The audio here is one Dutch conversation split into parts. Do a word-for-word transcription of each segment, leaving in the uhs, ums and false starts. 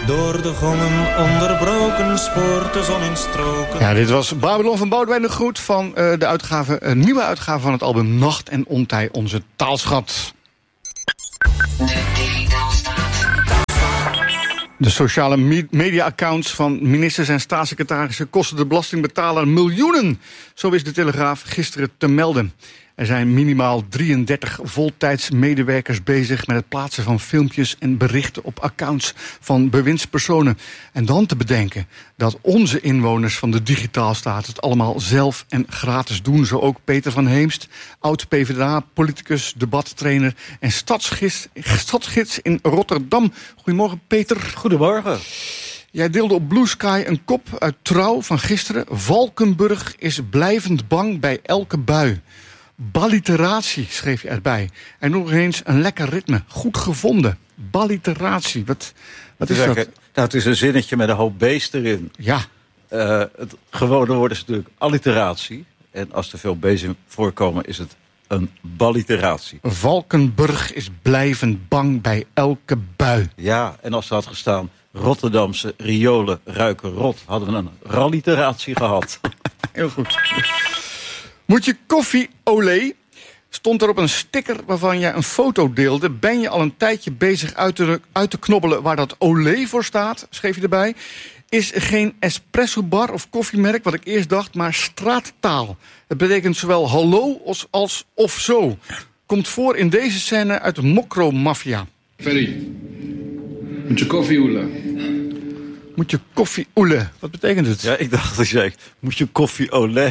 Door de gongen onderbroken spoort de zon in stroken. Ja, dit was Babylon van Boudewijn de Groet van uh, de uitgave, een nieuwe uitgave van het album Nacht en Ontij, onze taalschat. De sociale media-accounts van ministers en staatssecretarissen kosten de belastingbetaler miljoenen. Zo is de Telegraaf gisteren te melden. Er zijn minimaal drieëndertig voltijdsmedewerkers bezig met het plaatsen van filmpjes en berichten op accounts van bewindspersonen. En dan te bedenken dat onze inwoners van de digitaalstaat het allemaal zelf en gratis doen. Zo ook Peter van Heemst, oud-P v d A-politicus, debattrainer en stadsgids, stadsgids in Rotterdam. Goedemorgen, Peter. Goedemorgen. Jij deelde op Blue Sky een kop uit Trouw van gisteren. Valkenburg is blijvend bang bij elke bui. Balliteratie, schreef je erbij. En nog eens een lekker ritme. Goed gevonden. Balliteratie. Wat, wat is dat? Nou, het is een zinnetje met een hoop beest erin. Ja. Uh, het gewone woord is natuurlijk alliteratie. En als er veel beesten voorkomen, is het een balliteratie. Valkenburg is blijvend bang bij elke bui. Ja, en als er had gestaan Rotterdamse riolen ruiken rot, hadden we een ralliteratie gehad. Heel goed. Moet je koffie olé? Stond er op een sticker waarvan je een foto deelde. Ben je al een tijdje bezig uit te, uit te knobbelen waar dat olé voor staat? Schreef je erbij. Is geen espresso bar of koffiemerk, wat ik eerst dacht, maar straattaal. Het betekent zowel hallo als, als of zo. Komt voor in deze scène uit de Mokro Mafia. Ferry, moet je koffie oelen? Moet je koffie oelen? Wat betekent het? Ja, ik dacht dat je zei, moet je koffie olé?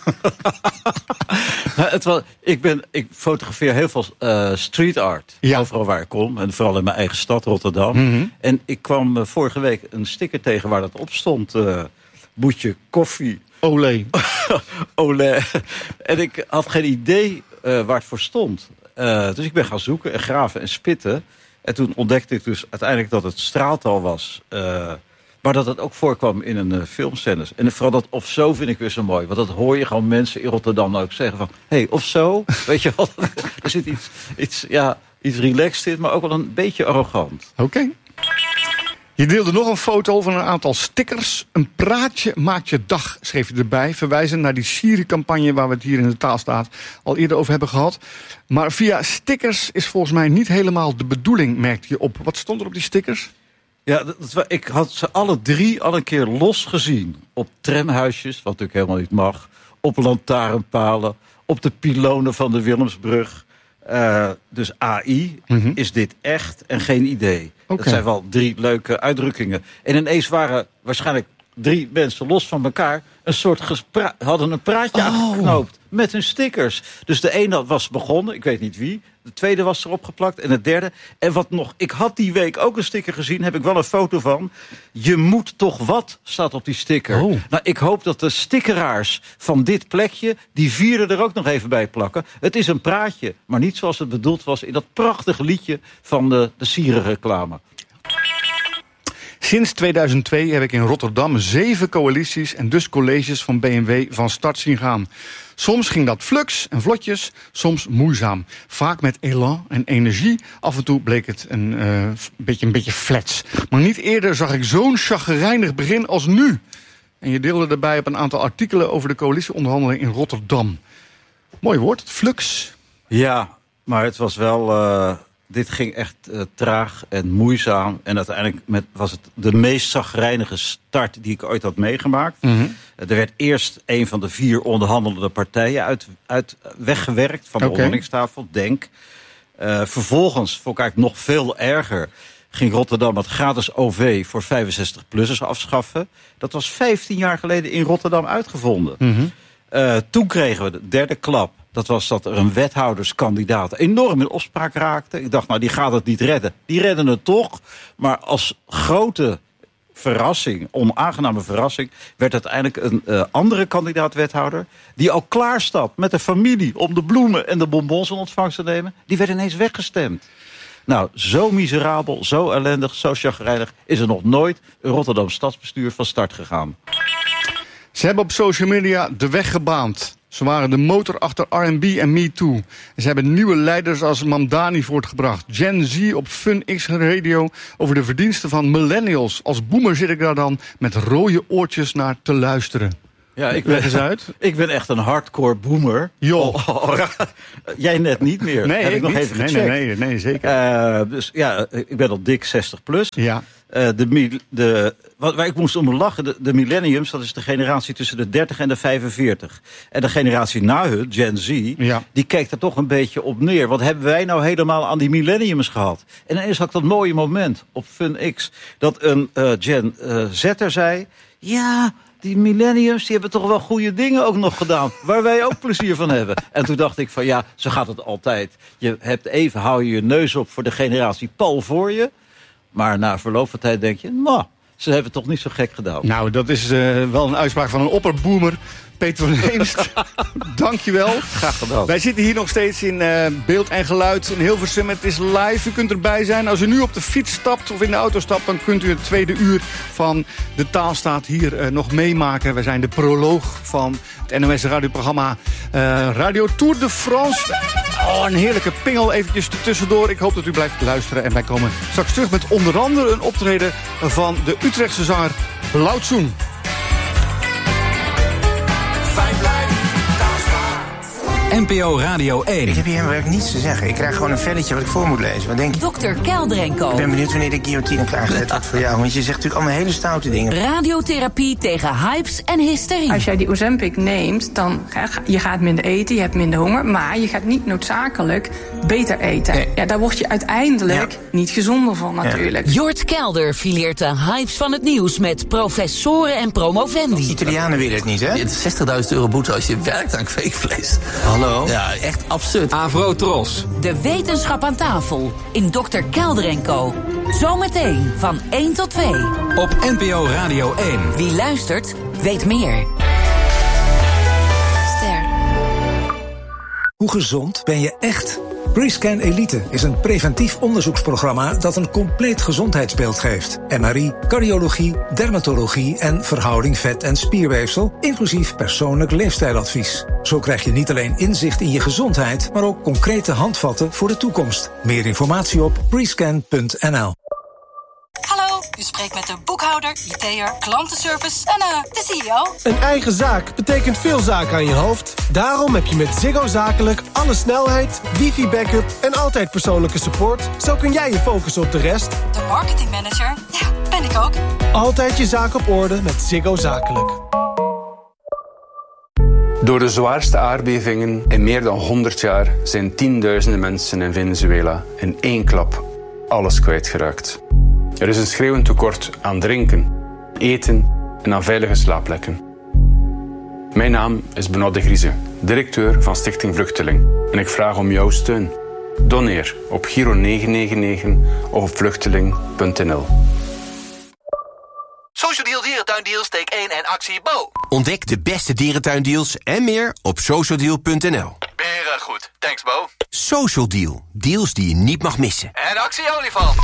het was, ik, ben, ik fotografeer heel veel uh, street art. Ja. Overal waar ik kom. En vooral in mijn eigen stad, Rotterdam. Mm-hmm. En ik kwam uh, vorige week een sticker tegen waar dat op stond. Uh, moet je koffie olé? olé. En ik had geen idee uh, waar het voor stond. Uh, dus ik ben gaan zoeken en graven en spitten. En toen ontdekte ik dus uiteindelijk dat het straaltaal was. Uh, Maar dat het ook voorkwam in een uh, filmscène. En vooral dat of zo vind ik weer zo mooi. Want dat hoor je gewoon mensen in Rotterdam ook zeggen van... hé, hey, of zo? Weet je wel, er zit iets, iets, ja, iets relaxed in, maar ook wel een beetje arrogant. Oké. Okay. Je deelde nog een foto van een aantal stickers. Een praatje maakt je dag, schreef je erbij. Verwijzend naar die Siri-campagne waar we het hier in de Taalstaat al eerder over hebben gehad. Maar via stickers is volgens mij niet helemaal de bedoeling, merkte je op. Wat stond er op die stickers? Ja, dat, dat, ik had ze alle drie al een keer los gezien. Op tramhuisjes, wat natuurlijk helemaal niet mag. Op lantaarnpalen. Op de pylonen van de Willemsbrug. Uh, dus A I, mm-hmm. Is dit echt en geen idee. Okay. Dat zijn wel drie leuke uitdrukkingen. En ineens waren waarschijnlijk drie mensen los van elkaar... een soort gespra- hadden een praatje oh. aangeknoopt met hun stickers. Dus de ene was begonnen, ik weet niet wie. De tweede was erop geplakt en de derde. En wat nog, ik had die week ook een sticker gezien, heb ik wel een foto van. Je moet toch wat, staat op die sticker. Oh. Nou, ik hoop dat de stickeraars van dit plekje die vierde er ook nog even bij plakken. Het is een praatje, maar niet zoals het bedoeld was in dat prachtige liedje van de, de Sieren-reclame. Sinds tweeduizend twee heb ik in Rotterdam zeven coalities en dus colleges van B M W van start zien gaan. Soms ging dat flux en vlotjes, soms moeizaam. Vaak met elan en energie. Af en toe bleek het een, uh, beetje, een beetje flats. Maar niet eerder zag ik zo'n chagrijnig begin als nu. En je deelde daarbij op een aantal artikelen over de coalitieonderhandeling in Rotterdam. Mooi woord, flux. Ja, maar het was wel... Uh... Dit ging echt uh, traag en moeizaam. En uiteindelijk met, was het de meest chagrijnige start die ik ooit had meegemaakt. Mm-hmm. Uh, er werd eerst een van de vier onderhandelende partijen uit, uit weggewerkt van de okay. onderhandelingstafel, Denk. Uh, vervolgens, vond ik eigenlijk nog veel erger, ging Rotterdam het gratis O V voor vijfenzestig-plussers afschaffen. Dat was vijftien jaar geleden in Rotterdam uitgevonden. Mm-hmm. Uh, toen kregen we de derde klap. Dat was dat er een wethouderskandidaat enorm in opspraak raakte. Ik dacht, nou, die gaat het niet redden. Die redden het toch. Maar als grote verrassing, onaangename verrassing... werd uiteindelijk een uh, andere kandidaat-wethouder... die al klaar staat met de familie om de bloemen en de bonbons in ontvangst te nemen... die werd ineens weggestemd. Nou, zo miserabel, zo ellendig, zo chagrijnig... is er nog nooit een Rotterdam stadsbestuur van start gegaan. Ze hebben op social media de weg gebaand. Ze waren de motor achter R en B en Me Too. En ze hebben nieuwe leiders als Mamdani voortgebracht. Gen Z op Fun X Radio over de verdiensten van millennials. Als boomer zit ik daar dan met rode oortjes naar te luisteren. Ja, ik Leg eens uit. Ik ben echt een hardcore boomer. Joh. Oh, oh, oh. Jij net niet meer. Nee, Heb ik, ik nog niet. even Nee, gecheckt. nee, nee, nee, zeker. Uh, dus ja, ik ben al dik zestig plus. Ja. Uh, de, de, wat, waar ik moest om lachen, de, de millenniums, dat is de generatie tussen de dertig en de vijfenveertig. En de generatie na hun, Gen Z, Ja. die kijkt er toch een beetje op neer. Wat hebben wij nou helemaal aan die millenniums gehad? En ineens had ik dat mooie moment op Fun X, dat een uh, Gen uh, Z'er zei, ja, die millenniums die hebben toch wel goede dingen ook nog gedaan, waar wij ook plezier van hebben. En toen dacht ik van ja, zo gaat het altijd. Je hebt even, hou je je neus op voor de generatie pal voor je. Maar na verloop van tijd denk je, nou, ze hebben het toch niet zo gek gedaan. Nou, dat is uh, wel een uitspraak van een opperboomer. Peter van Heemst, dank je wel. Graag gedaan. Wij zitten hier nog steeds in uh, beeld en geluid in Hilversum. Het is live, u kunt erbij zijn. Als u nu op de fiets stapt of in de auto stapt, dan kunt u het tweede uur van De Taalstaat hier uh, nog meemaken. We zijn de proloog van het N O S radioprogramma uh, Radio Tour de France. Oh, een heerlijke pingel eventjes tussendoor. Ik hoop dat u blijft luisteren. En wij komen straks terug met onder andere een optreden van de Utrechtse zanger Blauwtsoen. N P O Radio één. Ik heb hier helemaal niets te zeggen. Ik krijg gewoon een velletje wat ik voor moet lezen. Wat denk je? dokter Kelder en Co. Ik ben benieuwd wanneer de guillotine klaargezet wordt voor jou. Want je zegt natuurlijk allemaal hele stoute dingen. Radiotherapie tegen hypes en hysterie. Als jij die Ozempic neemt, dan ga je gaat minder eten, je hebt minder honger. Maar je gaat niet noodzakelijk beter eten. Nee. Ja, daar word je uiteindelijk Ja. niet gezonder van natuurlijk. Ja. Jort Kelder fileert de hypes van het nieuws met professoren en promovendi. Italianen willen het niet, hè? Het is zestigduizend euro boete als je werkt aan kweekvlees. Hallo? Ja, echt absurd. Avro Tros. De wetenschap aan tafel in dokter Kelder en Co. Zometeen van één tot twee. Op N P O Radio één. Wie luistert, weet meer. Ster. Hoe gezond ben je echt? Prescan Elite is een preventief onderzoeksprogramma dat een compleet gezondheidsbeeld geeft. M R I, cardiologie, dermatologie en verhouding vet- en spierweefsel, inclusief persoonlijk leefstijladvies. Zo krijg je niet alleen inzicht in je gezondheid, maar ook concrete handvatten voor de toekomst. Meer informatie op prescan punt n l. Hallo, u spreekt met de boekhouder, I T'er, klantenservice en uh, de C E O. Een eigen zaak betekent veel zaken aan je hoofd. Daarom heb je met Ziggo Zakelijk alle snelheid, wifi-backup en altijd persoonlijke support. Zo kun jij je focussen op de rest. De marketingmanager, ja, ben ik ook. Altijd je zaak op orde met Ziggo Zakelijk. Door de zwaarste aardbevingen in meer dan honderd jaar zijn tienduizenden mensen in Venezuela in één klap alles kwijtgeraakt. Er is een schreeuwend tekort aan drinken, eten en aan veilige slaapplekken. Mijn naam is Benoît de Grieze, directeur van Stichting Vluchteling. En ik vraag om jouw steun. Doneer op Giro negen negen negen of op vluchteling punt n l. Social Deal Dierentuindeals, steek één en actie Bo. Ontdek de beste dierentuindeals en meer op social deal punt n l. Beren goed, thanks Bo. Social Deal, deals die je niet mag missen. En actie olifant.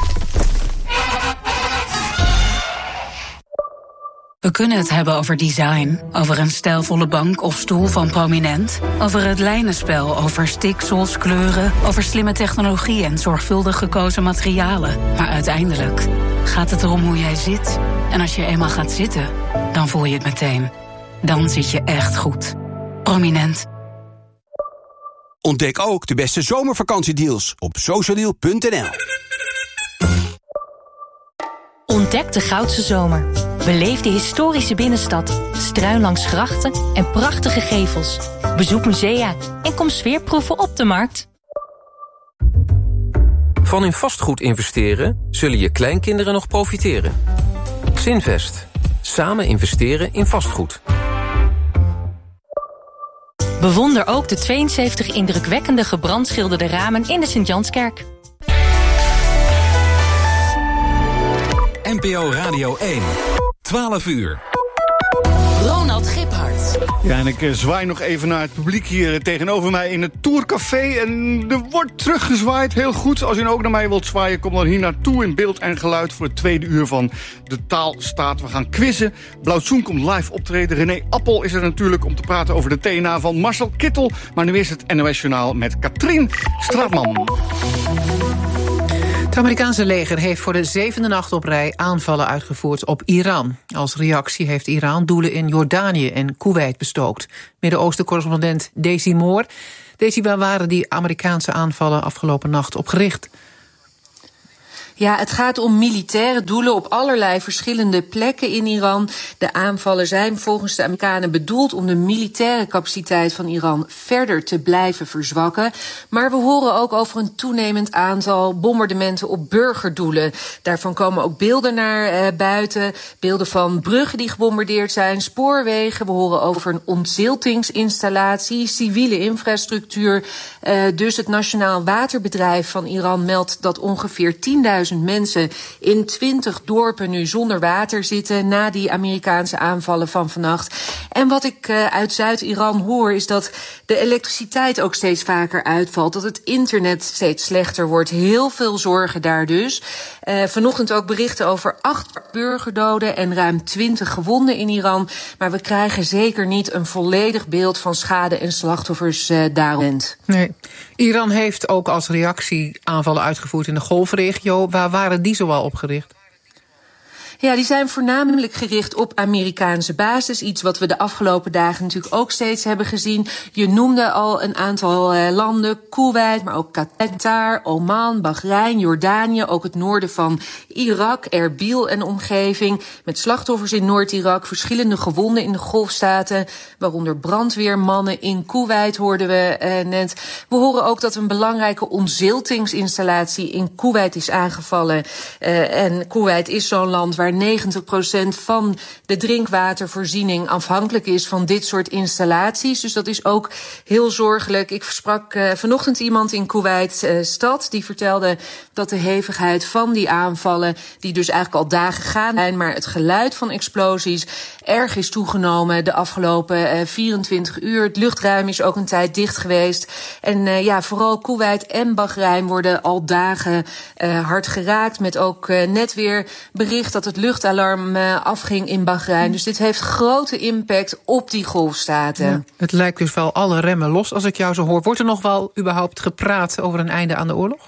We kunnen het hebben over design, over een stijlvolle bank of stoel van Prominent, over het lijnenspel, over stiksels, kleuren, over slimme technologie en zorgvuldig gekozen materialen. Maar uiteindelijk gaat het erom hoe jij zit. En als je eenmaal gaat zitten, dan voel je het meteen. Dan zit je echt goed. Prominent. Ontdek ook de beste zomervakantiedeals op social deal punt n l. Ontdek de Goudse Zomer. Beleef de historische binnenstad, struin langs grachten en prachtige gevels. Bezoek musea en kom sfeerproeven op de markt. Van in vastgoed investeren zullen je kleinkinderen nog profiteren. Zinvest. Samen investeren in vastgoed. Bewonder ook de tweeënzeventig indrukwekkende gebrandschilderde ramen in de Sint-Janskerk. N P O Radio één. twaalf uur. Ronald Giphart. Ja, en ik uh, zwaai nog even naar het publiek hier uh, tegenover mij in het Tourcafé. En er wordt teruggezwaaid, heel goed. Als u ook naar mij wilt zwaaien, kom dan hier naartoe in beeld en geluid voor het tweede uur van De Taal Staat. We gaan quizzen. Blauwtsoen komt live optreden. René Appel is er natuurlijk om te praten over de T N A van Marcel Kittel. Maar nu is het N O S-journaal met Katrien Straatman. Het Amerikaanse leger heeft voor de zevende nacht op rij aanvallen uitgevoerd op Iran. Als reactie heeft Iran doelen in Jordanië en Koeweit bestookt. Midden-Oosten-correspondent Daisy Moore. Daisy, waar waren die Amerikaanse aanvallen afgelopen nacht op gericht? Ja, het gaat om militaire doelen op allerlei verschillende plekken in Iran. De aanvallen zijn volgens de Amerikanen bedoeld om de militaire capaciteit van Iran verder te blijven verzwakken. Maar we horen ook over een toenemend aantal bombardementen op burgerdoelen. Daarvan komen ook beelden naar uh, buiten. Beelden van bruggen die gebombardeerd zijn, spoorwegen. We horen over een ontziltingsinstallatie, civiele infrastructuur. Uh, dus het Nationaal Waterbedrijf van Iran meldt dat ongeveer tienduizend mensen in twintig dorpen nu zonder water zitten na die Amerikaanse aanvallen van vannacht. En wat ik uh, uit Zuid-Iran hoor is dat de elektriciteit ook steeds vaker uitvalt, dat het internet steeds slechter wordt. Heel veel zorgen daar dus. Uh, vanochtend ook berichten over acht burgerdoden en ruim twintig gewonden in Iran. Maar we krijgen zeker niet een volledig beeld van schade en slachtoffers uh, daarom. Nee. Iran heeft ook als reactie aanvallen uitgevoerd in de Golfregio. Waar waren die zoal op gericht? Ja, die zijn voornamelijk gericht op Amerikaanse basis. Iets wat we de afgelopen dagen natuurlijk ook steeds hebben gezien. Je noemde al een aantal uh, landen, Koeweit, maar ook Qatar, Oman, Bahrein, Jordanië. Ook het noorden van Irak, Erbil en omgeving. Met slachtoffers in Noord-Irak, verschillende gewonden in de Golfstaten. Waaronder brandweermannen in Koeweit hoorden we uh, net. We horen ook dat een belangrijke ontziltingsinstallatie in Koeweit is aangevallen. Uh, en Koeweit is zo'n land waar negentig procent van de drinkwatervoorziening afhankelijk is van dit soort installaties. Dus dat is ook heel zorgelijk. Ik sprak uh, vanochtend iemand in Koeweit uh, stad die vertelde dat de hevigheid van die aanvallen, die dus eigenlijk al dagen gaan zijn, maar het geluid van explosies erg is toegenomen de afgelopen uh, vierentwintig uur. Het luchtruim is ook een tijd dicht geweest. En uh, ja, vooral Koeweit en Bahrein worden al dagen uh, hard geraakt, met ook uh, net weer bericht dat het luchtalarm uh, afging in Bahrein. Dus dit heeft grote impact op die golfstaten. Ja, het lijkt dus wel alle remmen los als ik jou zo hoor. Wordt er nog wel überhaupt gepraat over een einde aan de oorlog?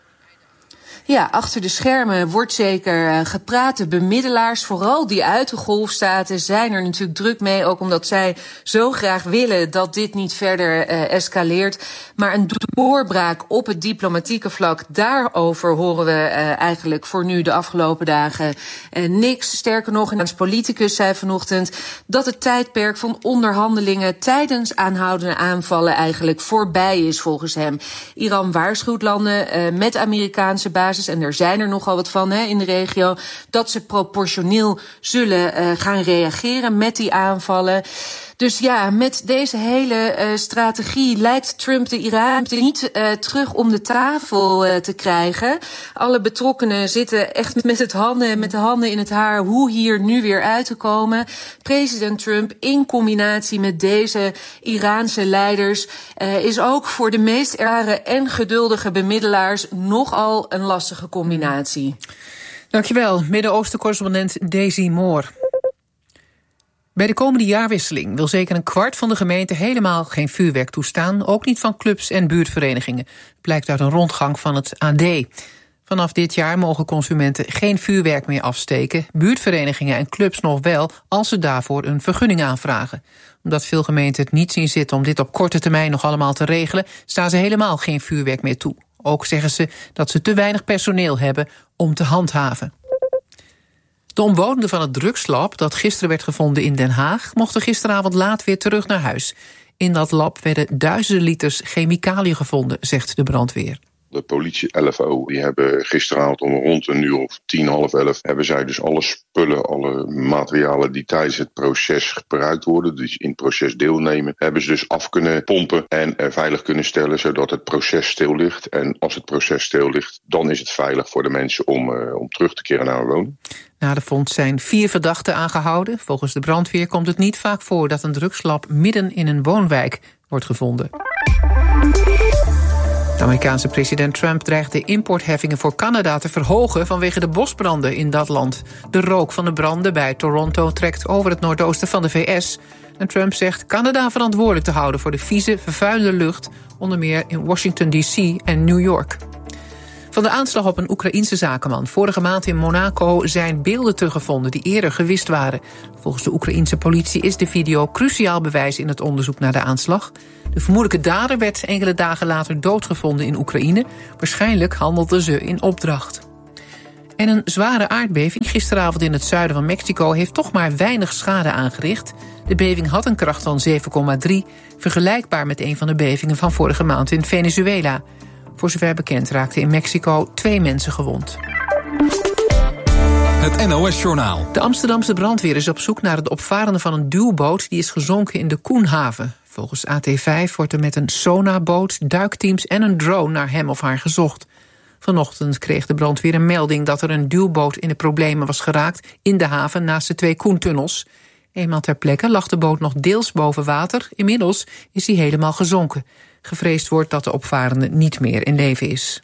Ja, achter de schermen wordt zeker uh, gepraat. De bemiddelaars, vooral die uit de golfstaten, zijn er natuurlijk druk mee. Ook omdat zij zo graag willen dat dit niet verder uh, escaleert. Maar een doorbraak op het diplomatieke vlak, daarover horen we uh, eigenlijk voor nu de afgelopen dagen uh, niks. Sterker nog, een politicus zei vanochtend dat het tijdperk van onderhandelingen tijdens aanhoudende aanvallen eigenlijk voorbij is volgens hem. Iran waarschuwt landen uh, met Amerikaanse basis, en er zijn er nogal wat van hè, in de regio, dat ze proportioneel zullen uh, gaan reageren met die aanvallen. Dus ja, met deze hele uh, strategie lijkt Trump de Iran niet uh, terug om de tafel uh, te krijgen. Alle betrokkenen zitten echt met, het handen, met de handen in het haar hoe hier nu weer uit te komen. President Trump in combinatie met deze Iraanse leiders uh, is ook voor de meest ervaren en geduldige bemiddelaars nogal een lastige combinatie. Dankjewel, Midden-Oosten-correspondent Daisy Moore. Bij de komende jaarwisseling wil zeker een kwart van de gemeente helemaal geen vuurwerk toestaan, ook niet van clubs en buurtverenigingen. Blijkt uit een rondgang van het A D. Vanaf dit jaar mogen consumenten geen vuurwerk meer afsteken, buurtverenigingen en clubs nog wel, als ze daarvoor een vergunning aanvragen. Omdat veel gemeenten het niet zien zitten om dit op korte termijn nog allemaal te regelen, staan ze helemaal geen vuurwerk meer toe. Ook zeggen ze dat ze te weinig personeel hebben om te handhaven. De omwonenden van het drugslab dat gisteren werd gevonden in Den Haag mochten gisteravond laat weer terug naar huis. In dat lab werden duizenden liters chemicaliën gevonden, zegt de brandweer. De politie L F O, die hebben gisteravond om rond een uur of tien, half elf, hebben zij dus alle spullen, alle materialen die tijdens het proces gebruikt worden, dus in het proces deelnemen, hebben ze dus af kunnen pompen en er veilig kunnen stellen, zodat het proces stil ligt. En als het proces stil ligt, dan is het veilig voor de mensen om, uh, om terug te keren naar hun woning. Na de vondst zijn vier verdachten aangehouden. Volgens de brandweer komt het niet vaak voor dat een drugslab midden in een woonwijk wordt gevonden. De Amerikaanse president Trump dreigt de importheffingen voor Canada te verhogen vanwege de bosbranden in dat land. De rook van de branden bij Toronto trekt over het noordoosten van de V S. En Trump zegt Canada verantwoordelijk te houden voor de vieze, vervuilende lucht, onder meer in Washington D C en New York. Van de aanslag op een Oekraïense zakenman vorige maand in Monaco zijn beelden teruggevonden die eerder gewist waren. Volgens de Oekraïense politie is de video cruciaal bewijs in het onderzoek naar de aanslag. De vermoedelijke dader werd enkele dagen later doodgevonden in Oekraïne. Waarschijnlijk handelde ze in opdracht. En een zware aardbeving gisteravond in het zuiden van Mexico heeft toch maar weinig schade aangericht. De beving had een kracht van zeven komma drie, vergelijkbaar met een van de bevingen van vorige maand in Venezuela. Voor zover bekend raakten in Mexico twee mensen gewond. Het N O S-journaal. De Amsterdamse brandweer is op zoek naar het opvarende van een duwboot die is gezonken in de Koenhaven. Volgens A T vijf wordt er met een sonarboot, duikteams en een drone naar hem of haar gezocht. Vanochtend kreeg de brandweer een melding dat er een duwboot in de problemen was geraakt in de haven naast de twee Koentunnels. Eenmaal ter plekke lag de boot nog deels boven water. Inmiddels is hij helemaal gezonken. Gevreesd wordt dat de opvarende niet meer in leven is.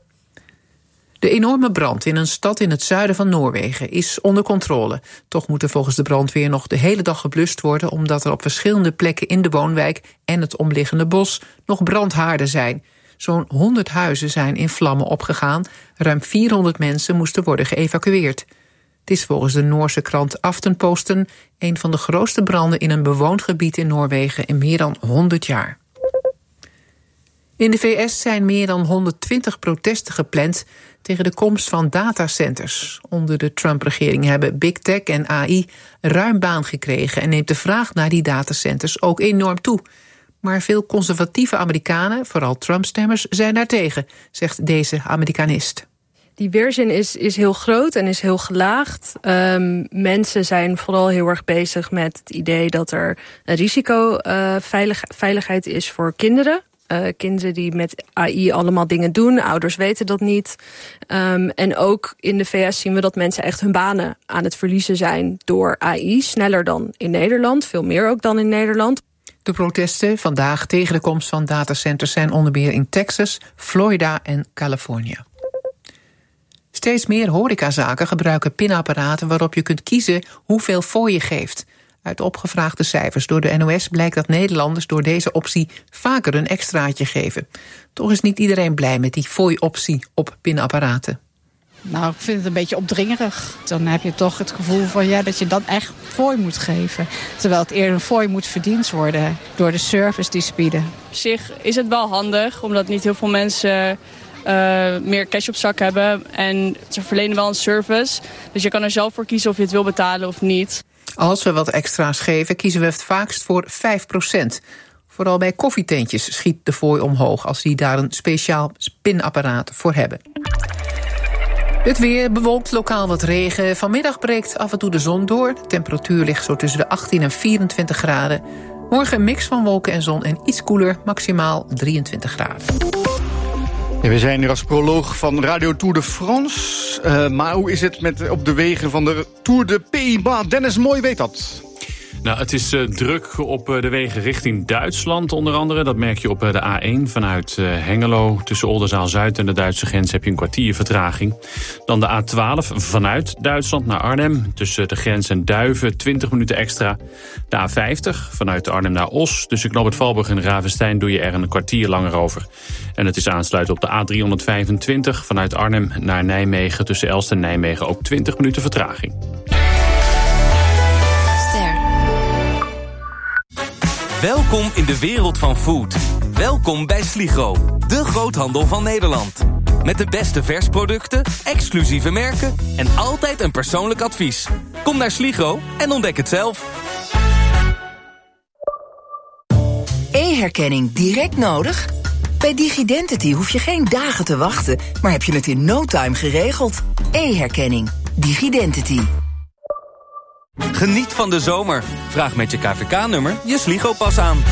De enorme brand in een stad in het zuiden van Noorwegen is onder controle. Toch moet er volgens de brandweer nog de hele dag geblust worden, omdat er op verschillende plekken in de woonwijk en het omliggende bos nog brandhaarden zijn. Zo'n honderd huizen zijn in vlammen opgegaan. Ruim vierhonderd mensen moesten worden geëvacueerd. Het is volgens de Noorse krant Aftenposten een van de grootste branden in een bewoond gebied in Noorwegen in meer dan honderd jaar. In de V S zijn meer dan honderdtwintig protesten gepland tegen de komst van datacenters. Onder de Trump-regering hebben Big Tech en A I ruim baan gekregen en neemt de vraag naar die datacenters ook enorm toe. Maar veel conservatieve Amerikanen, vooral Trump-stemmers, zijn daartegen, zegt deze Amerikanist. Die weerzin is, is heel groot en is heel gelaagd. Um, mensen zijn vooral heel erg bezig met het idee dat er een risico uh, veilig, veiligheid is voor kinderen. Uh, kinderen die met A I allemaal dingen doen. Ouders weten dat niet. Um, en ook in de V S zien we dat mensen echt hun banen aan het verliezen zijn door A I. Sneller dan in Nederland, veel meer ook dan in Nederland. De protesten vandaag tegen de komst van datacenters zijn onder meer in Texas, Florida en Californië. Steeds meer horecazaken gebruiken pinapparaten waarop je kunt kiezen hoeveel fooi je geeft. Uit opgevraagde cijfers door de N O S blijkt dat Nederlanders door deze optie vaker een extraatje geven. Toch is niet iedereen blij met die fooi-optie op pinapparaten. Nou, ik vind het een beetje opdringerig. Dan heb je toch het gevoel van ja, dat je dan echt fooi moet geven. Terwijl het eerder een fooi moet verdiend worden door de service die ze bieden. Op zich is het wel handig, omdat niet heel veel mensen uh, meer cash op zak hebben. En ze verlenen wel een service. Dus je kan er zelf voor kiezen of je het wil betalen of niet. Als we wat extra's geven, kiezen we het vaakst voor vijf procent. Vooral bij koffietentjes schiet de fooi omhoog als die daar een speciaal pinapparaat voor hebben. Het weer bewolkt, lokaal wat regen. Vanmiddag breekt af en toe de zon door. De temperatuur ligt zo tussen de achttien en vierentwintig graden. Morgen een mix van wolken en zon en iets koeler, maximaal drieëntwintig graden. Ja, we zijn hier als proloog van Radio Tour de France. Uh, maar hoe is het met op de wegen van de Tour de Pays-Bas? Dennis Mooi weet dat. Nou, het is uh, druk op uh, de wegen richting Duitsland onder andere. Dat merk je op uh, de A één vanuit uh, Hengelo. Tussen Oldenzaal-Zuid en de Duitse grens heb je een kwartier vertraging. Dan de A twaalf vanuit Duitsland naar Arnhem. Tussen de grens en Duiven twintig minuten extra. De A vijftig vanuit Arnhem naar Os. Tussen Knoop Valburg en Ravenstein doe je er een kwartier langer over. En het is aansluiten op de A driehonderdvijfentwintig vanuit Arnhem naar Nijmegen. Tussen Elst en Nijmegen ook twintig minuten vertraging. Welkom in de wereld van food. Welkom bij Sligro, de groothandel van Nederland. Met de beste versproducten, exclusieve merken en altijd een persoonlijk advies. Kom naar Sligro en ontdek het zelf. E-herkenning direct nodig? Bij DigiDentity hoef je geen dagen te wachten, maar heb je het in no time geregeld. E-herkenning. DigiDentity. Geniet van de zomer. Vraag met je K V K-nummer je Sligo-pas aan.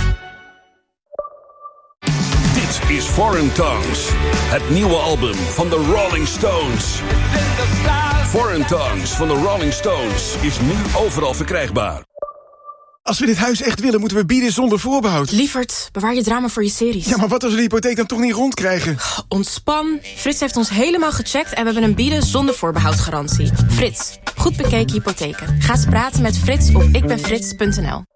Dit is Foreign Tongues, het nieuwe album van de Rolling Stones. Foreign Tongues van de Rolling Stones is nu overal verkrijgbaar. Als we dit huis echt willen, moeten we bieden zonder voorbehoud. Lievert, bewaar je drama voor je series. Ja, maar wat als we de hypotheek dan toch niet rondkrijgen? Ontspan. Frits heeft ons helemaal gecheckt en we hebben een bieden zonder voorbehoud garantie. Frits, goed bekeken hypotheken. Ga eens praten met Frits op ikbenfrits punt n l.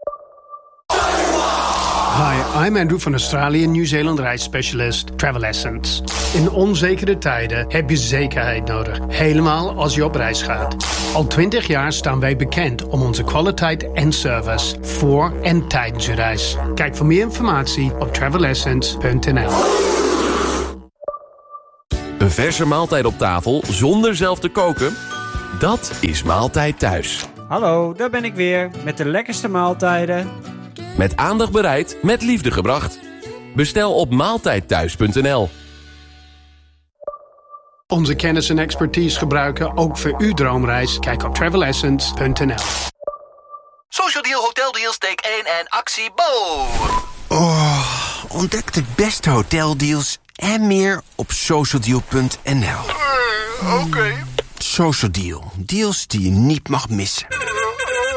Hi, I'm Andrew van Australië, Nieuw-Zeeland reisspecialist Travel Essence. In onzekere tijden heb je zekerheid nodig, helemaal als je op reis gaat. Al twintig jaar staan wij bekend om onze kwaliteit en service voor en tijdens je reis. Kijk voor meer informatie op travel essence punt n l. Een verse maaltijd op tafel zonder zelf te koken? Dat is Maaltijd Thuis. Hallo, daar ben ik weer met de lekkerste maaltijden. Met aandacht bereid, met liefde gebracht. Bestel op maaltijdthuis punt n l. Onze kennis en expertise gebruiken ook voor uw droomreis. Kijk op travel essence punt n l. Social Deal Hotel Deals take één en actie Bo. Oh, ontdek de beste hoteldeals en meer op social deal punt n l. Uh, Oké. Okay. Social Deal, deals die je niet mag missen.